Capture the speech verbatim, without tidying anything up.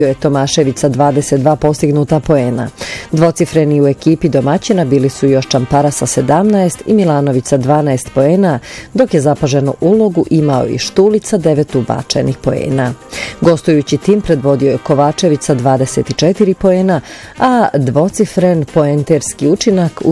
je Tomašević sa dvadeset dva postignuta poena. Dvocifreni u ekipi domaćina bili su još Čampara sa sedamnaest i Milanović sa dvanaest poena, dok je zapaženu ulogu imao i Štulica devet ubačenih poena. Gostujući tim predvodio je Kovačević sa dvadeset četiri poena, a dvocifren poenterski učinak u